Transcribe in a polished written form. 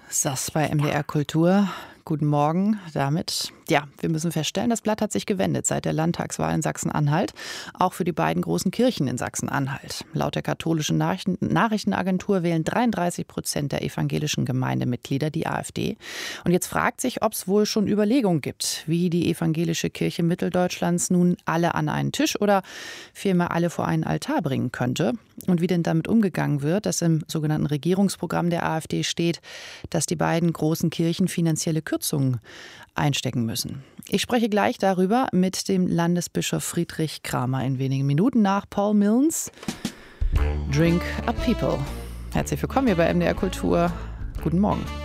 Das bei MDR Kultur. Guten Morgen damit. Ja, wir müssen feststellen, das Blatt hat sich gewendet seit der Landtagswahl in Sachsen-Anhalt. Auch für die beiden großen Kirchen in Sachsen-Anhalt. Laut der katholischen Nachrichtenagentur wählen 33% der evangelischen Gemeindemitglieder die AfD. Und jetzt fragt sich, ob es wohl schon Überlegungen gibt, wie die evangelische Kirche Mitteldeutschlands nun alle an einen Tisch oder vielmehr alle vor einen Altar bringen könnte. Und wie denn damit umgegangen wird, dass im sogenannten Regierungsprogramm der AfD steht, dass die beiden großen Kirchen finanzielle Kürzungen einstecken müssen. Ich spreche gleich darüber mit dem Landesbischof Friedrich Kramer in wenigen Minuten nach Paul Milnes Drink a People. Herzlich willkommen hier bei MDR Kultur. Guten Morgen.